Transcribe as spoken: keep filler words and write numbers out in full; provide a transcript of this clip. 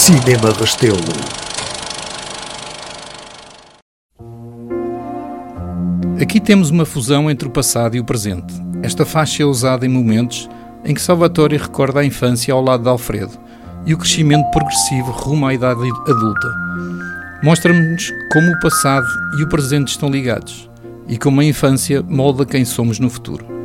Cinema Restelo. Aqui temos uma fusão entre o passado e o presente. Esta faixa é usada em momentos em que Salvatore recorda a infância ao lado de Alfredo e o crescimento progressivo rumo à idade adulta. Mostra-nos como o passado e o presente estão ligados e como a infância molda quem somos no futuro.